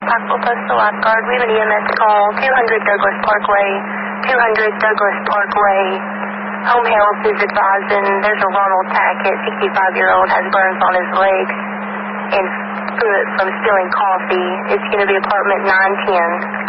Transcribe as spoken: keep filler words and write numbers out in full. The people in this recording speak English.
Possible Postal Lifeguard. We have an E M S call, two hundred Douglas Parkway, two hundred Douglas Parkway. Home Health is advising there's a Ronald Tackett, sixty-five-year-old, has burns on his legs and foot from spilling coffee. It's going to be apartment nine ten.